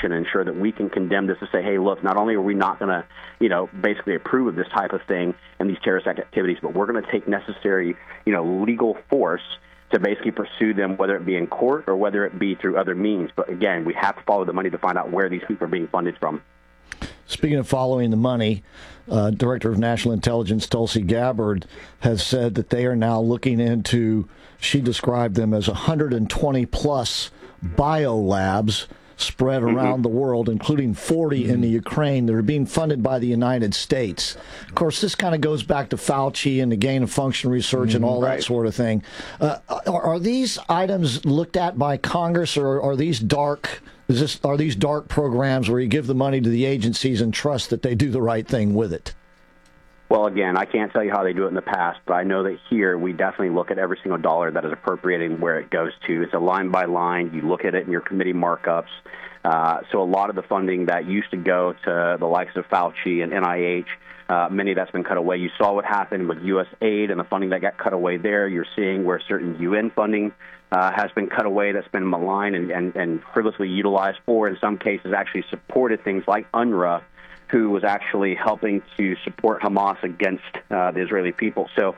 legislation and ensure that we can condemn this to say, hey, look, not only are we not going to, basically approve of this type of thing and these terrorist activities, but we're going to take necessary, legal force to basically pursue them, whether it be in court or whether it be through other means. But again, we have to follow the money to find out where these people are being funded from. Speaking of following the money, Director of National Intelligence Tulsi Gabbard has said that they are now looking into, she described them as 120-plus biolabs spread around the world, including 40 in the Ukraine that are being funded by the United States. Of course, this kind of goes back to Fauci and the gain-of-function research and all that sort of thing. Are these items looked at by Congress, or are these dark programs where you give the money to the agencies and trust that they do the right thing with it? Well, again, I can't tell you how they do it in the past, but I know that here we definitely look at every single dollar that is appropriated and where it goes to. It's a line by line. You look at it in your committee markups. So a lot of the funding that used to go to the likes of Fauci and NIH, many of that's been cut away. You saw what happened with USAID and the funding that got cut away there. You're seeing where certain UN funding has been cut away, that's been maligned and frivolously utilized for, in some cases, actually supported things like UNRWA, who was actually helping to support Hamas against the Israeli people. So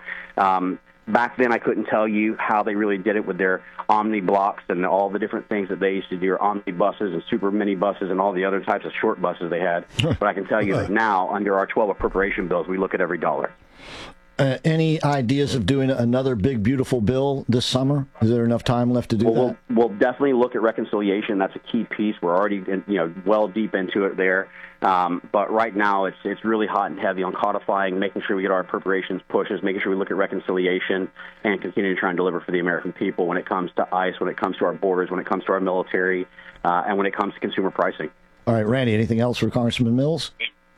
back then I couldn't tell you how they really did it with their omni blocks and all the different things that they used to do, or omnibuses and super mini buses and all the other types of short buses they had. But I can tell you that now, under our 12 appropriation bills, we look at every dollar. Any ideas of doing another big, beautiful bill this summer? Is there enough time left to do that? We'll definitely look at reconciliation. That's a key piece. We're already, well deep into it there. But right now, it's really hot and heavy on codifying, making sure we get our appropriations pushes, making sure we look at reconciliation, and continue to try and deliver for the American people when it comes to ICE, when it comes to our borders, when it comes to our military, and when it comes to consumer pricing. All right, Randy, anything else for Congressman Mills?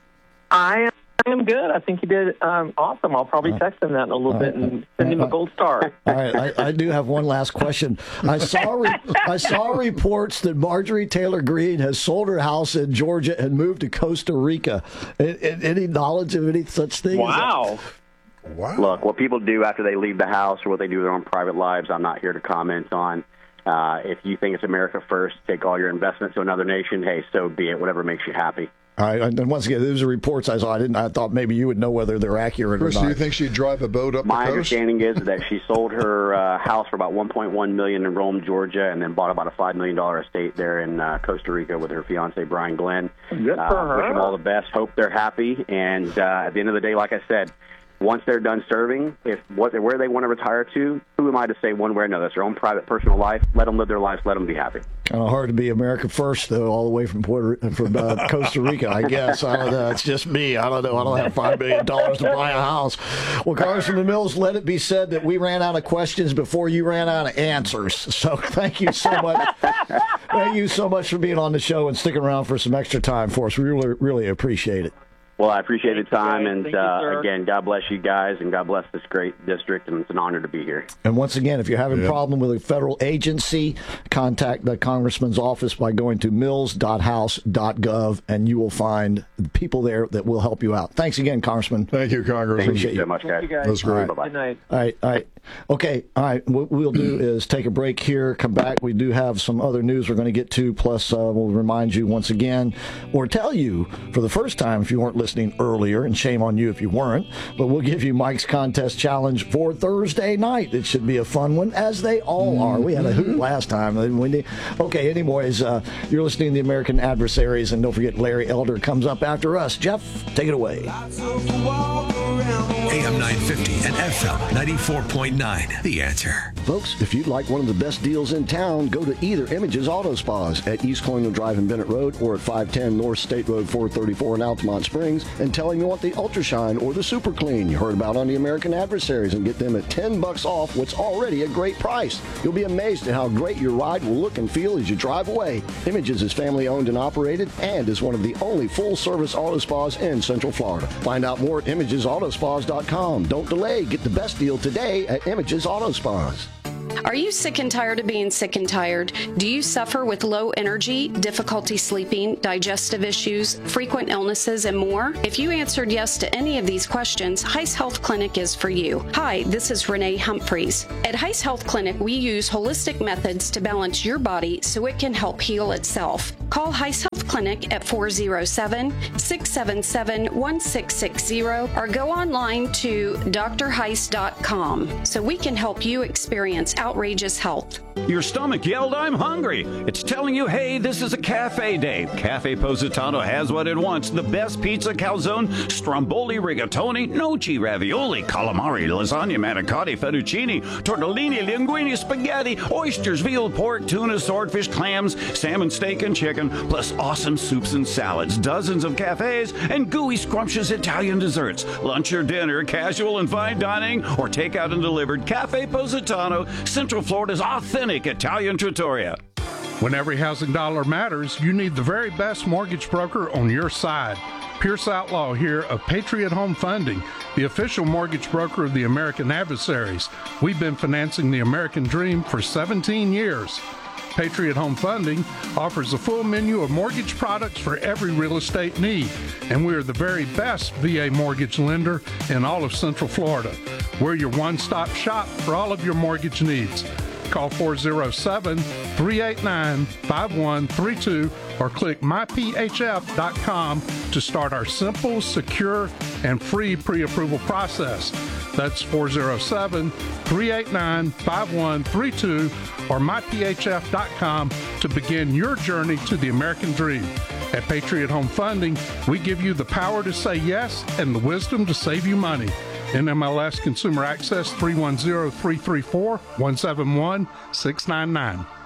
I am good. I think you did awesome. I'll probably text him that in a little bit and send him a gold star. All right, I do have one last question. I saw reports that Marjorie Taylor Greene has sold her house in Georgia and moved to Costa Rica. Any knowledge of any such thing? Wow. Look, what people do after they leave the house or what they do in their own private lives, I'm not here to comment on. If you think it's America first, take all your investments to another nation, hey, so be it, whatever makes you happy. All right, and once again, those are reports I saw. I thought maybe you would know whether they're accurate Chris, or not. do you think she'd drive a boat up the coast? My understanding is that she sold her house for about $1.1 million in Rome, Georgia, and then bought about a $5 million estate there in Costa Rica with her fiance, Brian Glenn. Good for her. Wish them all the best. Hope they're happy. And at the end of the day, like I said, once they're done serving, where they want to retire to, who am I to say one way or another? It's their own private, personal life. Let them live their lives. Let them be happy. Kind of hard to be America first, though, all the way from Costa Rica, I guess. I don't know. It's just me. I don't know. I don't have $5 million to buy a house. Well, Congressman Mills, let it be said that we ran out of questions before you ran out of answers. So thank you so much. Thank you so much for being on the show and sticking around for some extra time for us. We really, really appreciate it. Well, I appreciate the time, and again, God bless you guys, and God bless this great district, and it's an honor to be here. And once again, if you're having a problem with a federal agency, contact the Congressman's office by going to mills.house.gov, and you will find people there that will help you out. Thanks again, Congressman. Thank you, Congressman. Thank you so much, guys. That's great. Bye-bye. Good night. All right. Okay, all right. What we'll do is take a break here, come back. We do have some other news we're going to get to, plus we'll remind you once again, or tell you for the first time if you weren't listening earlier, and shame on you if you weren't, but we'll give you Mike's Contest Challenge for Thursday night. It should be a fun one, as they all are. We had a hoot last time. Okay, anyways, you're listening to the American Adversaries, and don't forget Larry Elder comes up after us. Jeff, take it away. AM 950 and FM 94.9. The Answer. Folks, if you'd like one of the best deals in town, go to either Images Auto Spas at East Colonial Drive in Bennett Road or at 510 North State Road 434 in Altamont Springs and tell them you want the Ultra Shine or the Super Clean you heard about on the American Adversaries and get them at $10 off what's already a great price. You'll be amazed at how great your ride will look and feel as you drive away. Images is family owned and operated and is one of the only full-service auto spas in Central Florida. Find out more at ImagesAutospas.com. Don't delay. Get the best deal today at Images Auto Spas. Are you sick and tired of being sick and tired? Do you suffer with low energy, difficulty sleeping, digestive issues, frequent illnesses, and more? If you answered yes to any of these questions, Heiss Health Clinic is for you. Hi, this is Renee Humphreys. At Heiss Health Clinic, we use holistic methods to balance your body so it can help heal itself. Call Heiss Health clinic at 407-677-1660 or go online to drheist.com so we can help you experience outrageous health. Your stomach yelled, "I'm hungry." It's telling you, hey, this is a cafe day. Cafe Positano has what it wants. The best pizza, calzone, stromboli, rigatoni, gnocchi, ravioli, calamari, lasagna, manicotti, fettuccine, tortellini, linguine, spaghetti, oysters, veal, pork, tuna, swordfish, clams, salmon, steak, and chicken, plus awesome soups and salads, dozens of cafes, and gooey, scrumptious Italian desserts. Lunch or dinner, casual and fine dining, or takeout and delivered. Cafe Positano, Central Florida's authentic Italian trattoria. When every housing dollar matters, you need the very best mortgage broker on your side. Pierce Outlaw here of Patriot Home Funding, the official mortgage broker of the American Adversaries. We've been financing the American dream for 17 years. Patriot Home Funding offers a full menu of mortgage products for every real estate need, and we are the very best VA mortgage lender in all of Central Florida. We're your one-stop shop for all of your mortgage needs. Call 407-389-5132 or click myphf.com to start our simple, secure, and free pre-approval process. That's 407-389-5132 or myphf.com to begin your journey to the American dream. At Patriot Home Funding, we give you the power to say yes and the wisdom to save you money. NMLS Consumer Access 310-334-171-699.